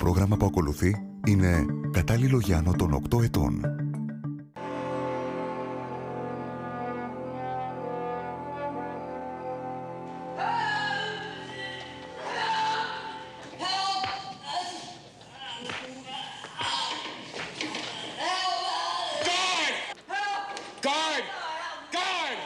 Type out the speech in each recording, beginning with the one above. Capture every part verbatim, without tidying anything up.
πρόγραμμα που ακολουθεί είναι κατάλληλο για άνω των οκτώ ετών. Guard! Guard!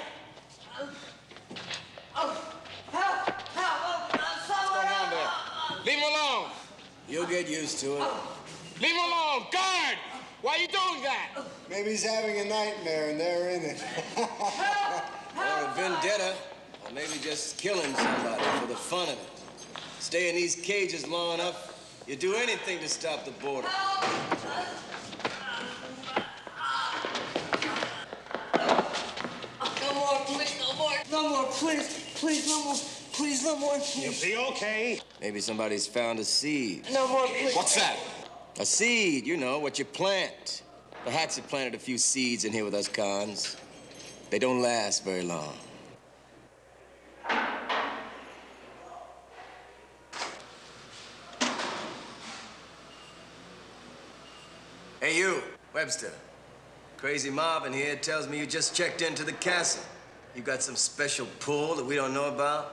What's going on there? Leave him alone. You'll get used to it. Leave him alone. Guard! Why are you doing that? Maybe he's having a nightmare and they're in it. Or a vendetta. Or maybe just killing somebody for the fun of it. Stay in these cages long enough, you do anything to stop the border. No more, please, no more. No more, please. Please, no more. Please, no more, please. You'll be okay. Maybe somebody's found a seed. No more, please. What's that? A seed, you know, what you plant. The Hats have planted a few seeds in here with us cons. They don't last very long. Hey, you, Webster. Crazy mob in here tells me you just checked into the castle. You got some special pull that we don't know about?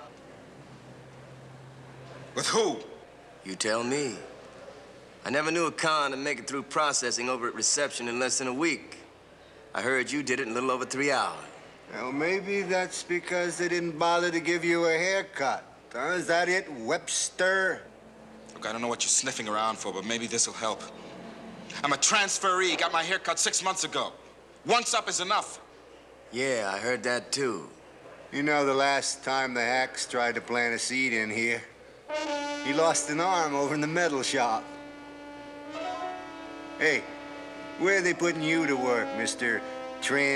With who? You tell me. I never knew a con to make it through processing over at reception in less than a week. I heard you did it in a little over three hours. Well, maybe that's because they didn't bother to give you a haircut. Huh? Is that it, Webster? Look, I don't know what you're sniffing around for, but maybe this'll help. I'm a transferee, got my hair cut six months ago. Once up is enough. Yeah, I heard that too. You know, the last time the hacks tried to plant a seed in here, he lost an arm over in the metal shop. Hey, where are they putting you to work, Mister Trans?